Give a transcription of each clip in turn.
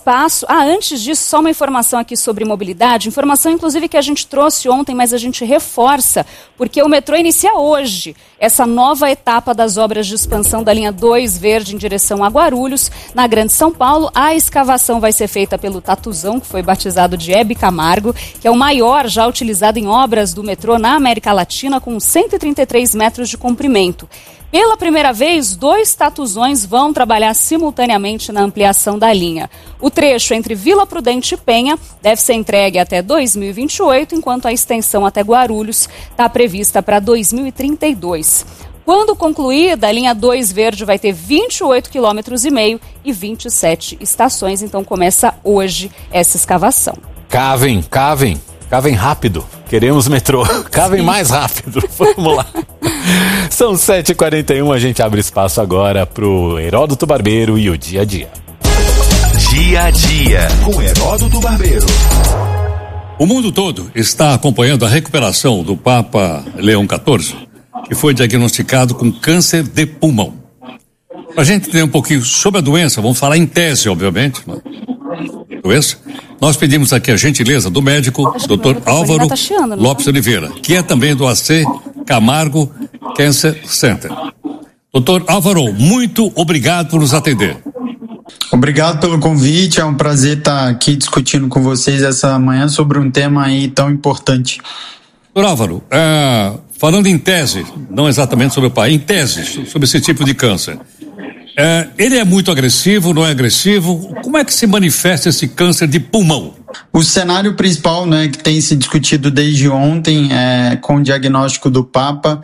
espaço. Antes disso, só uma informação aqui sobre mobilidade, informação inclusive que a gente trouxe ontem, mas a gente reforça, porque o metrô inicia hoje essa nova etapa das obras de expansão da linha 2 Verde em direção a Guarulhos, na Grande São Paulo. A escavação vai ser feita pelo Tatuzão, que foi batizado de Hebe Camargo, que é o maior já utilizado em obras do metrô na América Latina, com 133 metros de comprimento. Pela primeira vez, 2 tatuzões vão trabalhar simultaneamente na ampliação da linha. O trecho entre Vila Prudente e Penha deve ser entregue até 2028, enquanto a extensão até Guarulhos está prevista para 2032. Quando concluída, a linha 2 Verde vai ter 28,5 km e 27 estações, então começa hoje essa escavação. Cavem rápido. Queremos metrô. Cavem mais rápido. Vamos lá. São 7h41, a gente abre espaço agora pro Heródoto Barbeiro e o Dia a Dia. Dia a Dia, com Heródoto Barbeiro. O mundo todo está acompanhando a recuperação do Papa Leão XIV, que foi diagnosticado com câncer de pulmão. Para a gente entender um pouquinho sobre a doença, vamos falar em tese, obviamente, doença. Nós pedimos aqui a gentileza do médico, Dr. Álvaro Lopes Oliveira, que é também do AC Camargo Cancer Center. Dr. Álvaro, muito obrigado por nos atender. Obrigado pelo convite, é um prazer estar aqui discutindo com vocês essa manhã sobre um tema aí tão importante. Dr. Álvaro, falando em tese, não exatamente sobre o pai, em tese, sobre esse tipo de câncer. Ele é muito agressivo, não é agressivo? Como é que se manifesta esse câncer de pulmão? O cenário principal, né, que tem se discutido desde ontem, com o diagnóstico do Papa,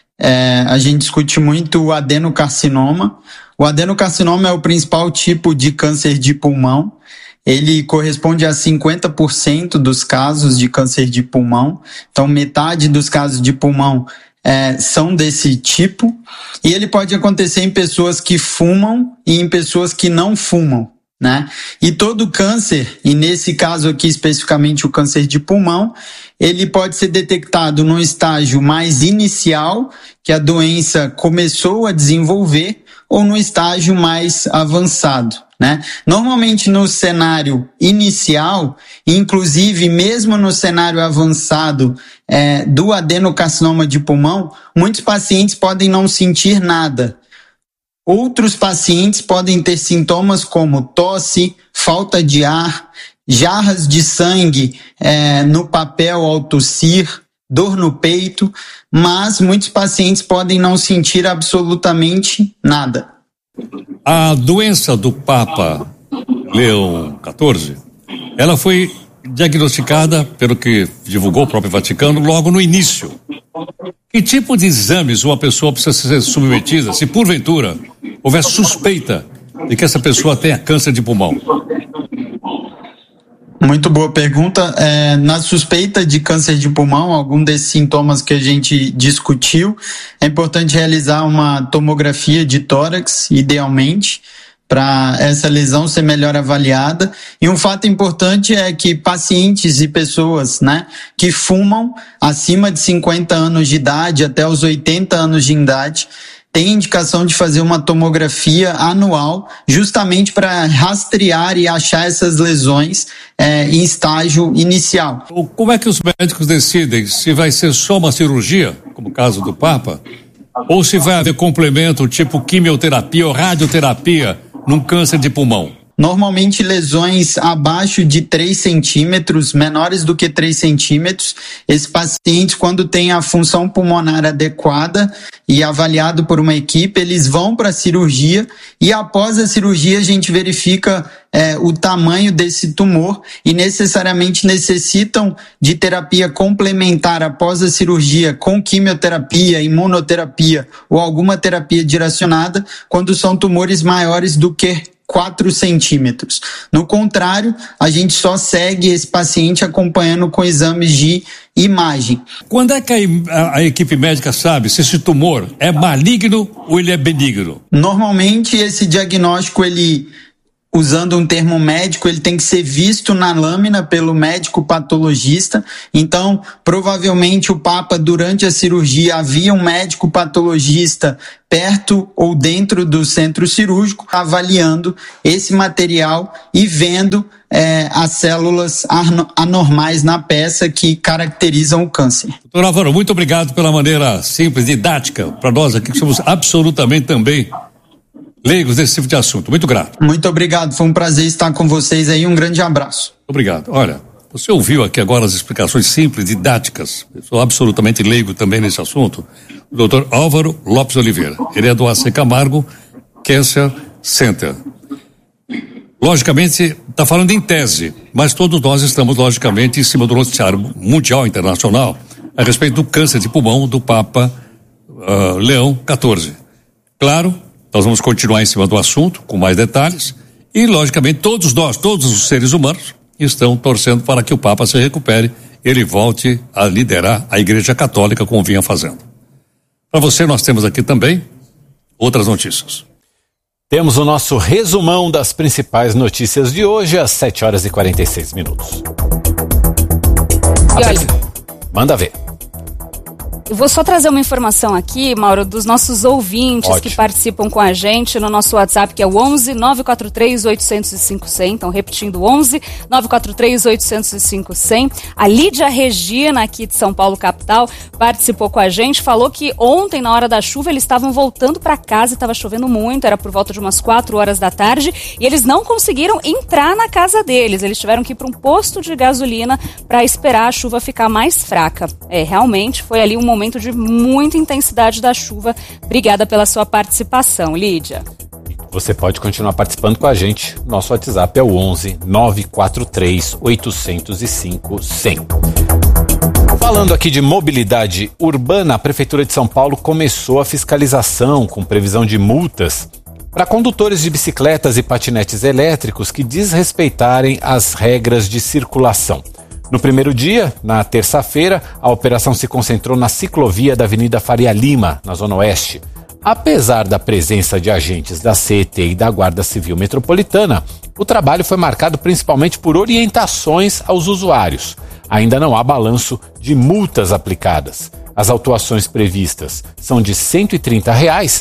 a gente discute muito o adenocarcinoma. O adenocarcinoma é o principal tipo de câncer de pulmão. Ele corresponde a 50% dos casos de câncer de pulmão. Então, metade dos casos de pulmão são desse tipo, e ele pode acontecer em pessoas que fumam e em pessoas que não fumam, né? E todo câncer, e nesse caso aqui especificamente o câncer de pulmão, ele pode ser detectado num estágio mais inicial, que a doença começou a desenvolver, ou no estágio mais avançado, né? Normalmente no cenário inicial, inclusive mesmo no cenário avançado do adenocarcinoma de pulmão, muitos pacientes podem não sentir nada. Outros pacientes podem ter sintomas como tosse, falta de ar, jarras de sangue no papel ao tossir, dor no peito, mas muitos pacientes podem não sentir absolutamente nada. A doença do Papa Leão XIV, ela foi diagnosticada, pelo que divulgou o próprio Vaticano, logo no início. Que tipo de exames uma pessoa precisa ser submetida se, porventura, houver suspeita de que essa pessoa tenha câncer de pulmão? Muito boa pergunta. Na suspeita de câncer de pulmão, algum desses sintomas que a gente discutiu, é importante realizar uma tomografia de tórax, idealmente, para essa lesão ser melhor avaliada. E um fato importante é que pacientes e pessoas, né, que fumam acima de 50 anos de idade até os 80 anos de idade, tem indicação de fazer uma tomografia anual, justamente para rastrear e achar essas lesões em estágio inicial. Como é que os médicos decidem se vai ser só uma cirurgia, como o caso do Papa, ou se vai haver complemento tipo quimioterapia ou radioterapia num câncer de pulmão? Normalmente lesões abaixo de 3 centímetros, menores do que 3 centímetros, esses pacientes, quando têm a função pulmonar adequada e avaliado por uma equipe, eles vão para a cirurgia e após a cirurgia a gente verifica o tamanho desse tumor e necessariamente necessitam de terapia complementar após a cirurgia com quimioterapia, imunoterapia ou alguma terapia direcionada quando são tumores maiores do que 4 centímetros. No contrário, a gente só segue esse paciente acompanhando com exames de imagem. Quando é que a equipe médica sabe se esse tumor é maligno ou ele é benigno? Normalmente esse diagnóstico ele usando um termo médico, ele tem que ser visto na lâmina pelo médico patologista. Então, provavelmente o Papa, durante a cirurgia, havia um médico patologista perto ou dentro do centro cirúrgico, avaliando esse material e vendo as células anormais na peça que caracterizam o câncer. Doutor Álvaro, muito obrigado pela maneira simples, didática, para nós aqui que somos absolutamente também leigos desse tipo de assunto. Muito grato. Muito obrigado, foi um prazer estar com vocês aí, um grande abraço. Obrigado. Olha, você ouviu aqui agora as explicações simples, didáticas, eu sou absolutamente leigo também nesse assunto, o doutor Álvaro Lopes Oliveira. Ele é do AC Camargo Cancer Center. Logicamente, está falando em tese, mas todos nós estamos, logicamente, em cima do noticiário mundial, internacional, a respeito do câncer de pulmão do Papa Leão XIV. Claro, nós vamos continuar em cima do assunto, com mais detalhes, e, logicamente, todos nós, todos os seres humanos, estão torcendo para que o Papa se recupere e ele volte a liderar a Igreja Católica como vinha fazendo. Para você, nós temos aqui também outras notícias. Temos o nosso resumão das principais notícias de hoje, às 7h46. E olha, manda ver. eu vou só trazer uma informação aqui, Mauro, dos nossos ouvintes. Ótimo. Que participam com a gente no nosso WhatsApp, que é o 11 943 805 100. Então, repetindo, 11 943 805 100. A Lídia Regina, aqui de São Paulo, capital, participou com a gente. Falou que ontem, na hora da chuva, eles estavam voltando para casa, estava chovendo muito, era por volta de umas 4 horas da tarde, e eles não conseguiram entrar na casa deles. Eles tiveram que ir para um posto de gasolina para esperar a chuva ficar mais fraca. Realmente foi ali um momento de muita intensidade da chuva. Obrigada pela sua participação, Lídia. Você pode continuar participando com a gente. Nosso WhatsApp é o 11 943 805 100. Falando aqui de mobilidade urbana, a Prefeitura de São Paulo começou a fiscalização com previsão de multas para condutores de bicicletas e patinetes elétricos que desrespeitarem as regras de circulação. No primeiro dia, na terça-feira, a operação se concentrou na ciclovia da Avenida Faria Lima, na Zona Oeste. Apesar da presença de agentes da CET e da Guarda Civil Metropolitana, o trabalho foi marcado principalmente por orientações aos usuários. Ainda não há balanço de multas aplicadas. As autuações previstas são de R$ 130,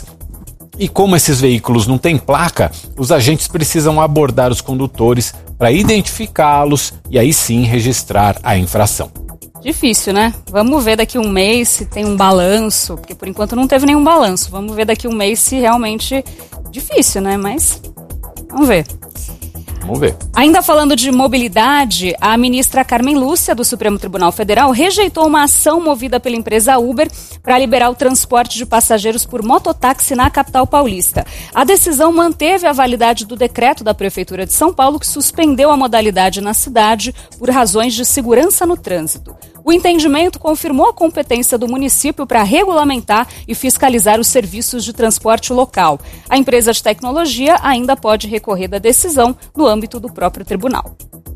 e como esses veículos não têm placa, os agentes precisam abordar os condutores para identificá-los e aí sim registrar a infração. Difícil, né? Vamos ver daqui a um mês se tem um balanço, porque por enquanto não teve nenhum balanço. Vamos ver daqui a um mês se realmente... Difícil, né? Mas vamos ver. Vamos ver. Ainda falando de mobilidade, a ministra Carmen Lúcia, do Supremo Tribunal Federal, rejeitou uma ação movida pela empresa Uber para liberar o transporte de passageiros por mototáxi na capital paulista. A decisão manteve a validade do decreto da Prefeitura de São Paulo, que suspendeu a modalidade na cidade por razões de segurança no trânsito. O entendimento confirmou a competência do município para regulamentar e fiscalizar os serviços de transporte local. A empresa de tecnologia ainda pode recorrer da decisão no âmbito do próprio tribunal.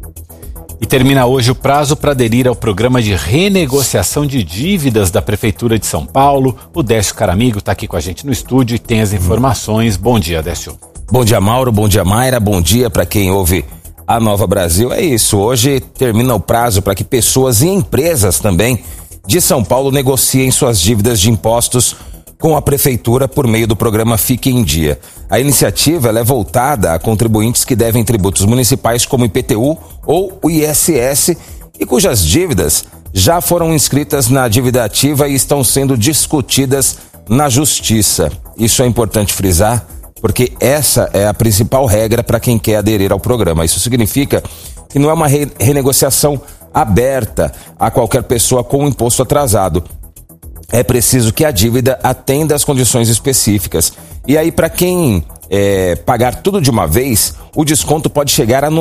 E termina hoje o prazo para aderir ao programa de renegociação de dívidas da Prefeitura de São Paulo. O Décio Caramigo está aqui com a gente no estúdio e tem as informações. Bom dia, Décio. Bom dia, Mauro. Bom dia, Mayra. Bom dia para quem ouve a Nova Brasil. É isso, hoje termina o prazo para que pessoas e empresas também de São Paulo negociem suas dívidas de impostos com a Prefeitura por meio do programa Fique em Dia. A iniciativa ela é voltada a contribuintes que devem tributos municipais como IPTU ou o ISS e cujas dívidas já foram inscritas na dívida ativa e estão sendo discutidas na Justiça. Isso é importante frisar, porque essa é a principal regra para quem quer aderir ao programa. Isso significa que não é uma renegociação aberta a qualquer pessoa com imposto atrasado. É preciso que a dívida atenda às condições específicas. E aí, para quem pagar tudo de uma vez, o desconto pode chegar a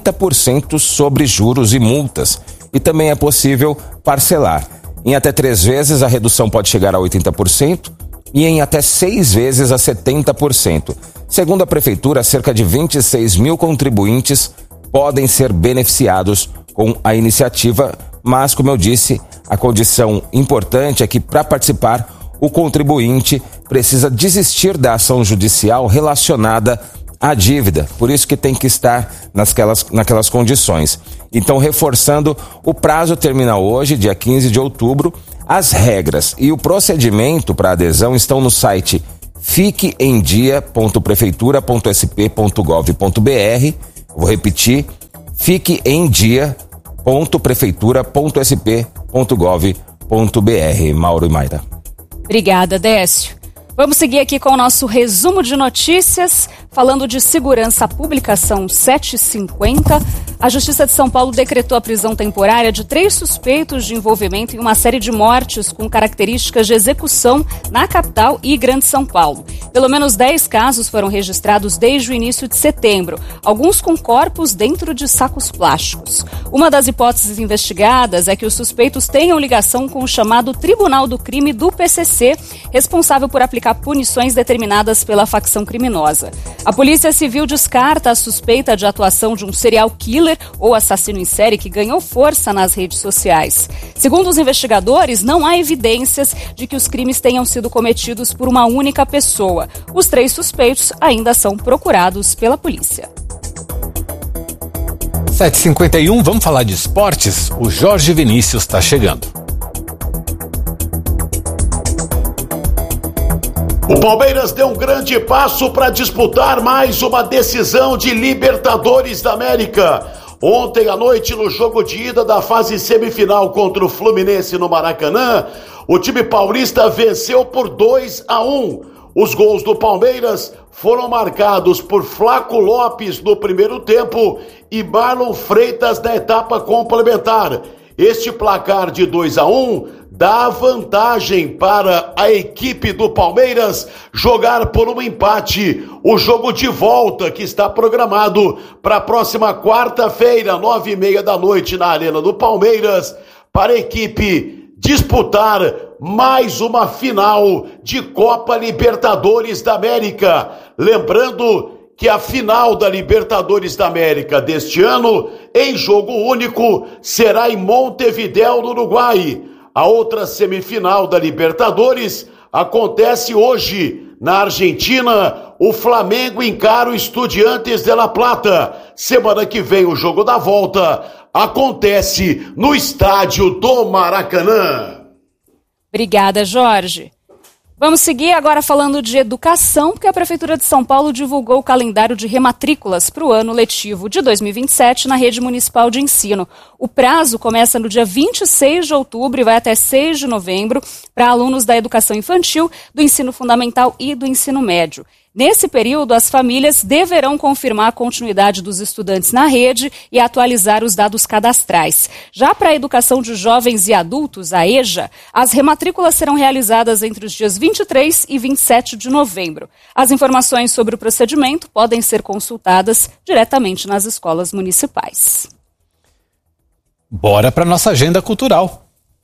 90% sobre juros e multas. E também é possível parcelar. Em até 3 vezes, a redução pode chegar a 80%. E em até 6 vezes a 70%. Segundo a Prefeitura, cerca de 26 mil contribuintes podem ser beneficiados com a iniciativa, mas, como eu disse, a condição importante é que, para participar, o contribuinte precisa desistir da ação judicial relacionada a dívida, por isso que tem que estar naquelas condições. Então, reforçando, o prazo termina hoje, dia 15 de outubro. As regras e o procedimento para adesão estão no site fiqueendia.prefeitura.sp.gov.br. Vou repetir, fiqueendia.prefeitura.sp.gov.br. Mauro e Mayra. Obrigada, Décio. Vamos seguir aqui com o nosso resumo de notícias, falando de segurança pública, são 7h50. A Justiça de São Paulo decretou a prisão temporária de 3 suspeitos de envolvimento em uma série de mortes com características de execução na capital e Grande São Paulo. Pelo menos 10 casos foram registrados desde o início de setembro, alguns com corpos dentro de sacos plásticos. Uma das hipóteses investigadas é que os suspeitos tenham ligação com o chamado Tribunal do Crime do PCC, responsável por aplicar punições determinadas pela facção criminosa. A Polícia Civil descarta a suspeita de atuação de um serial killer ou assassino em série que ganhou força nas redes sociais. Segundo os investigadores, não há evidências de que os crimes tenham sido cometidos por uma única pessoa. Os 3 suspeitos ainda são procurados pela polícia. 7h51, vamos falar de esportes? O Jorge Vinícius está chegando. O Palmeiras deu um grande passo para disputar mais uma decisão de Libertadores da América. Ontem à noite, no jogo de ida da fase semifinal contra o Fluminense no Maracanã, o time paulista venceu por 2-1. Os gols do Palmeiras foram marcados por Flaco Lopes no primeiro tempo e Marlon Freitas na etapa complementar. Este placar de 2-1 dá vantagem para a equipe do Palmeiras jogar por um empate. O jogo de volta que está programado para a próxima quarta-feira, 9h30 da noite, na Arena do Palmeiras, para a equipe disputar mais uma final de Copa Libertadores da América. Lembrando que a final da Libertadores da América deste ano, em jogo único, será em Montevidéu, no Uruguai. A outra semifinal da Libertadores acontece hoje, na Argentina. O Flamengo encara o Estudiantes de La Plata. Semana que vem o jogo da volta acontece no estádio do Maracanã. Obrigada, Jorge. Vamos seguir agora falando de educação, porque a Prefeitura de São Paulo divulgou o calendário de rematrículas para o ano letivo de 2027 na rede municipal de ensino. O prazo começa no dia 26 de outubro e vai até 6 de novembro para alunos da educação infantil, do ensino fundamental e do ensino médio. Nesse período, as famílias deverão confirmar a continuidade dos estudantes na rede e atualizar os dados cadastrais. Já para a educação de jovens e adultos, a EJA, as rematrículas serão realizadas entre os dias 23 e 27 de novembro. As informações sobre o procedimento podem ser consultadas diretamente nas escolas municipais. Bora para nossa agenda cultural.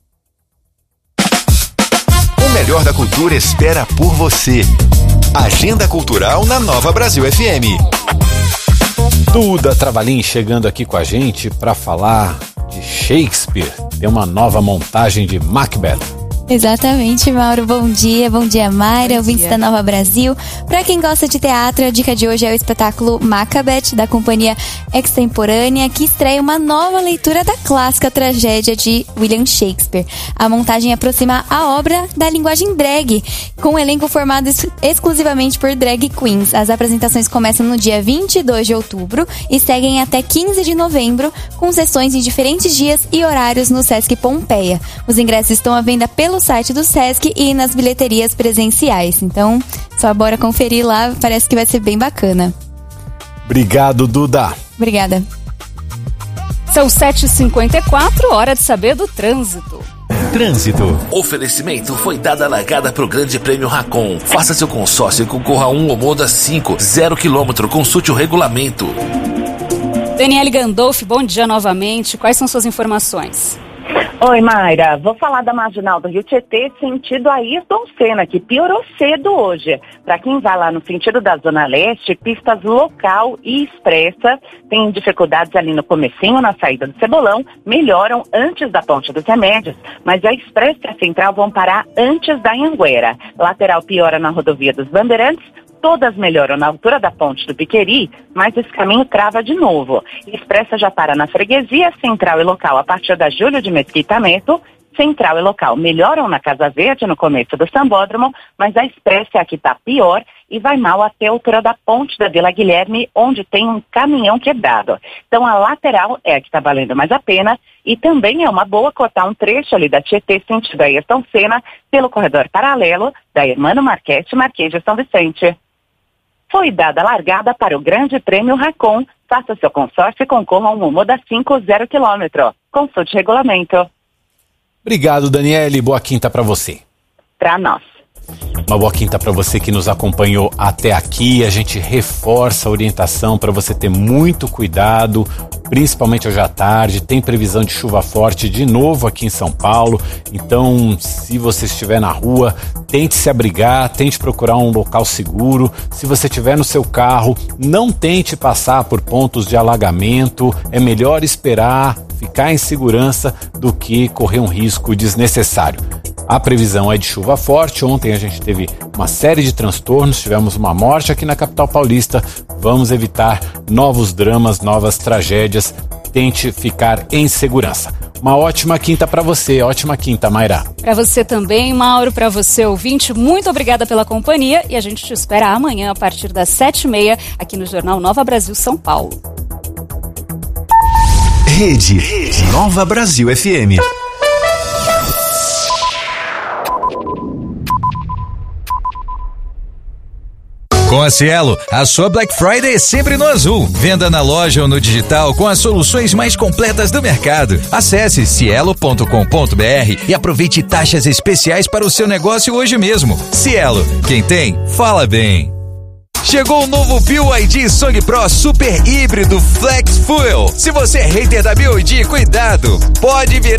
O melhor da cultura espera por você. Agenda Cultural na Nova Brasil FM. Duda Travalim chegando aqui com a gente para falar de Shakespeare. Tem uma nova montagem de Macbeth. Exatamente, Mauro. Bom dia, Mayra, ouvintes da Nova Brasil. Para quem gosta de teatro, a dica de hoje é o espetáculo Macbeth, da companhia Extemporânea, que estreia uma nova leitura da clássica tragédia de William Shakespeare. A montagem aproxima a obra da linguagem drag, com um elenco formado exclusivamente por drag queens. As apresentações começam no dia 22 de outubro e seguem até 15 de novembro, com sessões em diferentes dias e horários no Sesc Pompeia. Os ingressos estão à venda pelo site do Sesc e nas bilheterias presenciais. Então, só bora conferir lá, parece que vai ser bem bacana. Obrigado, Duda. Obrigada. São 7h54, hora de saber do trânsito. Trânsito. Oferecimento foi dada a largada pro Grande Prêmio Racon. Faça seu consórcio e concorra a um Omoda 5, 0 km. Consulte o regulamento. Daniele Gandolfi, bom dia novamente. Quais são suas informações? Oi, Mayra. Vou falar da marginal do Rio Tietê, sentido Ayrton Senna, que piorou cedo hoje. Para quem vai lá no sentido da Zona Leste, pistas local e expressa tem dificuldades ali no comecinho, na saída do Cebolão, melhoram antes da Ponte dos Remédios, mas a expressa e a central vão parar antes da Anhanguera. Lateral piora na rodovia dos Bandeirantes, Todas melhoram na altura da ponte do Piqueri, mas esse caminho trava de novo. Expressa já para na freguesia, Central e Local a partir da Júlio de Mesquita Neto. Central e Local melhoram na Casa Verde, no começo do Sambódromo, mas a Expressa é a que está pior e vai mal até a altura da ponte da Vila Guilherme, onde tem um caminhão quebrado. Então a lateral é a que está valendo mais a pena e também é uma boa cortar um trecho ali da Tietê, sentido Ayrton Senna, pelo corredor paralelo da Hermano Marquete, Marquês de São Vicente. Foi dada a largada para o Grande Prêmio Racon. Faça seu consórcio e concorra a um Momoda 5 0 km. Consulte o regulamento. Obrigado, Daniele. Boa quinta para você. Para nós. Uma boa quinta para você que nos acompanhou até aqui. A gente reforça a orientação para você ter muito cuidado, principalmente hoje à tarde. Tem previsão de chuva forte de novo aqui em São Paulo. Então, se você estiver na rua, tente se abrigar, tente procurar um local seguro. Se você estiver no seu carro, não tente passar por pontos de alagamento. É melhor esperar, ficar em segurança do que correr um risco desnecessário. A previsão é de chuva forte. Ontem a gente teve uma série de transtornos, tivemos uma morte aqui na capital paulista. Vamos evitar novos dramas, novas tragédias. Tente ficar em segurança. Uma ótima quinta para você. Ótima quinta, Mayra. Para você também, Mauro, para você, ouvinte, muito obrigada pela companhia e a gente te espera amanhã a partir das 7h30 aqui no Jornal Nova Brasil São Paulo. Rede Nova Brasil FM. Com a Cielo, a sua Black Friday é sempre no azul. Venda na loja ou no digital com as soluções mais completas do mercado. Acesse cielo.com.br e aproveite taxas especiais para o seu negócio hoje mesmo. Cielo, quem tem, fala bem. Chegou o novo BYD Song Pro Super Híbrido Flex Fuel. Se você é hater da BYD, cuidado, pode virar